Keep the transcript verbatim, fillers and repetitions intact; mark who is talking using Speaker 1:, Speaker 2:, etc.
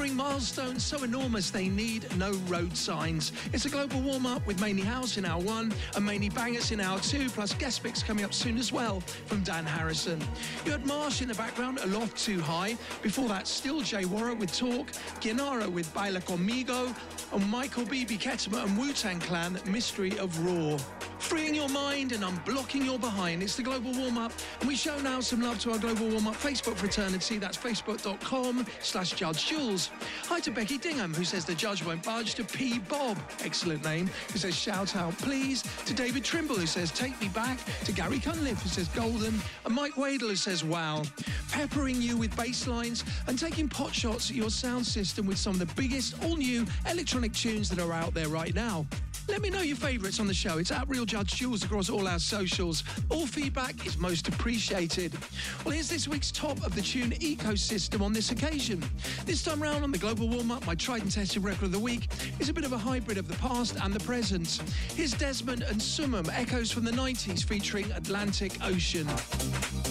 Speaker 1: Delivering milestones so enormous they need no road signs. It's a global warm-up with mainly house in hour one and mainly bangers in hour two, plus guest picks coming up soon as well from Dan Harrison. You had Marsh in the background, A Loft Too High. Before that, still Jay Warrer with Talk, Gennaro with Baila Conmigo, and Michael Bibi Ketama and Wu-Tang Clan, Mystery of Raw. Freeing your mind and unblocking your behind. It's the Global Warm-Up, and we show now some love to our Global Warm-Up Facebook fraternity. That's facebook.com slash Judge Jules. Hi to Becky Dingham, who says the judge won't budge, to P. Bob, excellent name, who says shout out please, to David Trimble, who says take me back, to Gary Cunliffe, who says golden, and Mike Wadle, who says wow. Peppering you with bass lines and taking pot shots at your sound system with some of the biggest all-new electronic tunes that are out there right now. Let me know your favourites on the show. It's at Real Judge Jules across all our socials. All feedback is most appreciated. Well, here's this week's top of the tune ecosystem on this occasion. This time round on the Global Warm-Up, my tried and tested record of the week is a bit of a hybrid of the past and the present. Here's Desmond and Sumum, Echoes from the nineties featuring Atlantic Ocean.